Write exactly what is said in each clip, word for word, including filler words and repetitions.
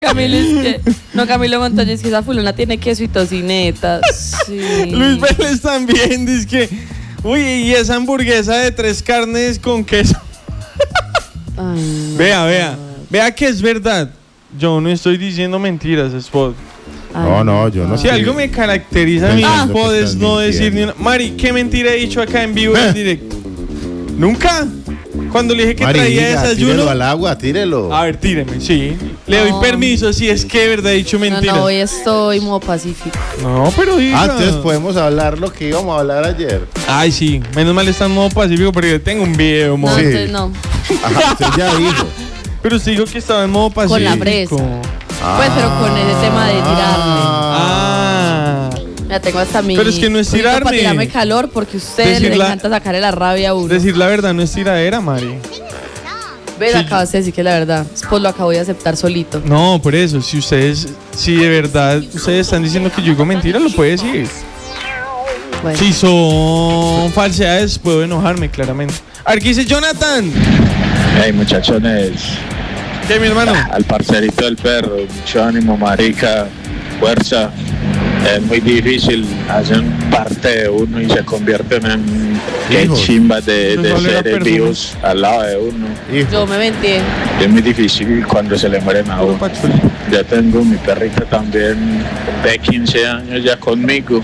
Camilo es que, no, Camilo Montoya es que esa fulana tiene queso y tocineta. Sí. Luis Vélez también dice que, uy, y esa hamburguesa de tres carnes con queso. Ay, no. Vea, vea, vea que es verdad. Yo no estoy diciendo mentiras, Spot. Ay, No, no, yo no Si sé. algo me caracteriza a mí, Ah. Spot, es no decir ni una. Mari, ¿qué mentira he dicho acá en vivo y en directo? ¿Nunca? Cuando le dije que Mari, traía diga, desayuno. tírelo al agua, tírelo. A ver, tíreme, sí. Le doy No. permiso si es que de verdad he dicho No, mentiras. no, hoy estoy modo pacífico. No, pero diga. Ah, entonces podemos hablar lo que íbamos a hablar ayer. Ay, sí. Menos mal está en modo pacífico porque yo tengo un video, No, mo. Sí. entonces no. Ajá, usted ya dijo. Pero usted dijo que estaba en modo pacífico. Con la presa. Pues, pero con ese tema de tirarme. Ah. Ya tengo hasta mi. Pero es que no es cosito tirarme. Para tirarme calor porque a ustedes Decir les la- encanta sacarle la rabia a uno. Decir la verdad no es tiradera, Mari. Ves, sí. acabas de decir que la verdad. Pues lo acabo de aceptar solito. No, por eso. Si ustedes, si de verdad ustedes están diciendo que yo digo mentiras, lo puede decir. Bueno. Si son falsedades, puedo enojarme, claramente. A ver, ¿qué dice Jonathan? Hey muchachones, ¿Qué, mi hermano? al parcerito del perro, mucho ánimo, marica, fuerza. Es muy difícil, hacen parte de uno y se convierten en qué Hijos. chimbas de, Nos de vale la seres perfume. vivos al lado de uno. Hijo. Yo me mentí. Es muy difícil cuando se le mueren a uno. Ya tengo mi perrita también de quince años ya conmigo.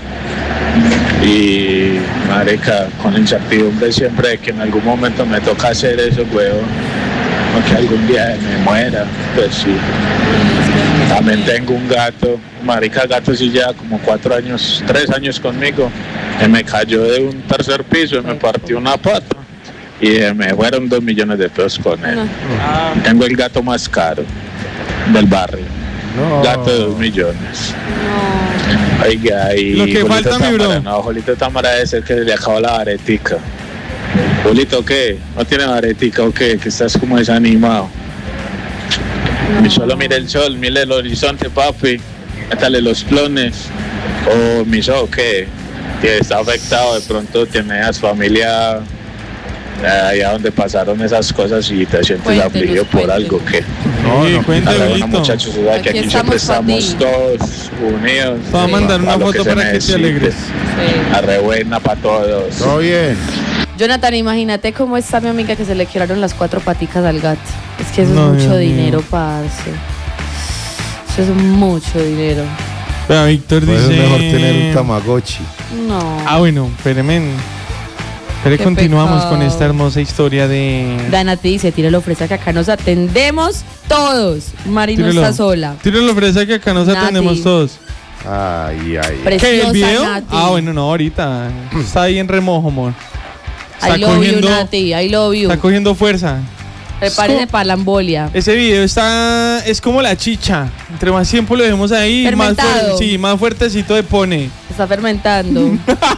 Y marica, con incertidumbre siempre de que en algún momento me toca hacer eso, weón. O que algún día me muera, pues sí. También tengo un gato, marica, gato sí ya como cuatro años, tres años conmigo. Que me cayó de un tercer piso y me partió una pata. Y eh, me fueron dos millones de pesos con él. Ah, Tengo el gato más caro del barrio. No. Gato de dos millones. No. Oiga, y Lo que Julito falta, mi bro. Támara, no, Julito Támara debe ser que le acabó la varetica. Julito, ¿qué? ¿No tiene varetica o qué? Que estás como desanimado. Y solo mire el sol, mire el horizonte, papi. Métale los clones. O mi so, ¿qué? Que está afectado, de pronto tienes familia eh, allá donde pasaron esas cosas y te sientes Cuéntenos, afligido por cuéntenos. algo que... No, sí, no, cuenta, Bueno, Julito. muchachos, o sea, que Aquí aquí siempre estamos estamos pa' ti. todos unidos. Te voy a mandar una Para lo foto se para que te necesite. alegres. Sí. Arre buena para todos. todo bien. Jonathan, imagínate cómo está mi amiga que se le quebraron las cuatro paticas al gato. Es que eso No, es mucho Dios mío. dinero, parce. Eso es mucho dinero. Vea, Víctor Pues dice. es mejor tener un Tamagotchi. No. Ah, bueno, espérenme. Pero Qué continuamos pecado. con esta hermosa historia de. Dana te dice, tíralo fresa que acá nos atendemos todos. Mari no Tíralo. está sola. Tíralo fresa que acá nos Nati. atendemos todos. Ay, ay. Pre- ¿Qué? ¿El Preciosa, video? Nati. Ah, bueno, no, ahorita. Está ahí en remojo, amor. Está I love you, cogiendo, Nati. I love you. está cogiendo fuerza. Prepárese Es para la embolia. Ese video está. Es como la chicha. Entre más tiempo lo dejemos ahí, más, Fermentado. fuer- sí, más fuertecito de pone. Está fermentando.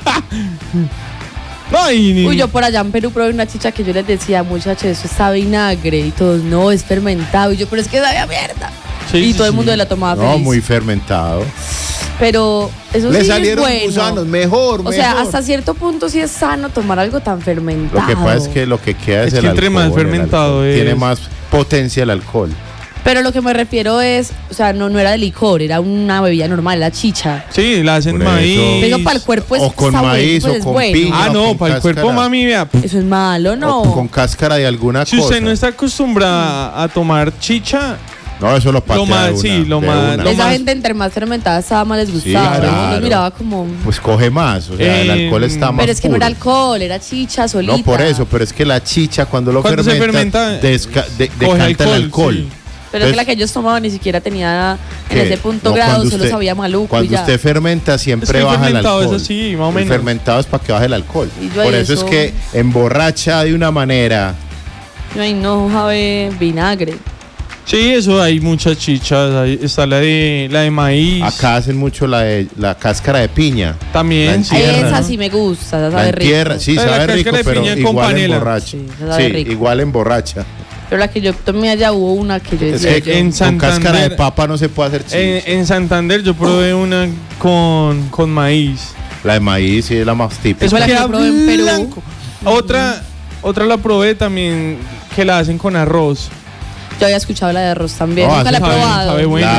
No, y ni- Uy, yo por allá en Perú probé una chicha que yo les decía, muchachos, eso está vinagre. Y todos, no, es fermentado. Y yo, pero es que sabe a mierda. Sí, y sí, todo el sí. mundo la tomaba No, feliz. muy fermentado. Pero eso Le sí salieron es bueno. gusanos, mejor, O sea, mejor. hasta cierto punto sí es sano tomar algo tan fermentado. Lo que pasa es que lo que queda es, Es el que entre alcohol. más el fermentado alcohol. es- Tiene más potencia el alcohol. Pero lo que me refiero es, o sea, no, no era de licor, era una bebida normal, era chicha. Sí, la hacen Por eso. maíz. Pero para el cuerpo es O con está bueno, maíz, pues o es con bueno. piña. Ah, no, con para el cuerpo, cáscara. mami, vea. Eso es malo, no. O con cáscara de alguna Si cosa. usted no está acostumbrada a tomar chicha, No, eso lo patea Lo más, de una, sí, lo de más- una. lo Esa más- gente entre más fermentada estaba más les Sí, gustaba. Yo claro. los miraba como. Pues coge más, o sea, el Eh, alcohol está más Pero es que no puro. era alcohol, era chicha solita. No, por eso, pero es que la chicha cuando lo Cuando se fermenta, fermenta, desca- de- coge decanta el alcohol. sí. Pero es que Entonces, la que ellos tomaban ni siquiera tenía en ¿qué? ese punto No, grado, cuando solo usted- sabía maluco y Cuando ya. usted fermenta siempre Es que el baja el fermentado alcohol. es así, más o El menos. fermentado es para que baje el alcohol. Y yo Por ahí eso, eso- es que emborracha de una manera. Ay, no, Javi, vinagre. Sí, eso hay muchas chichas. Ahí está la de la de maíz. Acá hacen mucho la de la cáscara de piña. También. La sí. Tierra, Esa ¿no? sí me gusta, esa La sabe rico. entierra, sí, La de la sabe rico, cáscara de pero piña con igual panela. emborracha. Sí, Sí, esa sabe rico. igual emborracha. Pero la que yo tomé allá hubo una que yo Es decía que yo, en con Santander- cáscara de papa no se puede hacer En, chile. en Santander yo probé una con, con maíz. La de maíz sí es la más típica. Eso fue la que queda yo probé en Perú. blanco. Otra, otra la probé también que la hacen con arroz. Yo había escuchado la de arroz también. No, Nunca la he sabe- probado. sabe bueno.